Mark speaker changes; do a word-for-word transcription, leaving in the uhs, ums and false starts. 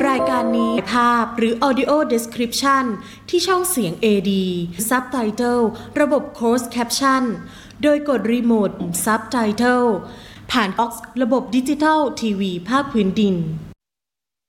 Speaker 1: รายการนี้ภาพหรือ Audio Description ที่ช่องเสียง เอ ดี Subtitle ระบบ Closed Caption โดยกดรีโมท Subtitle ผ่าน ออกซ์ ระบบดิจิทัลทีวีภาคพื้นดิน